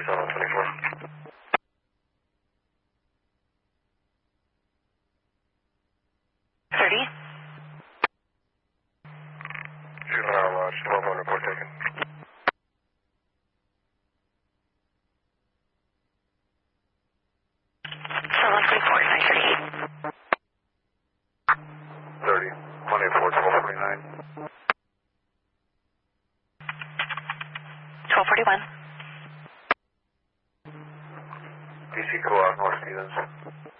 2724. 30. Juvenile Lodge, 12 report taken. 124, 938. 30, 184, 1249. 1241. DC Co-op, North Stevens.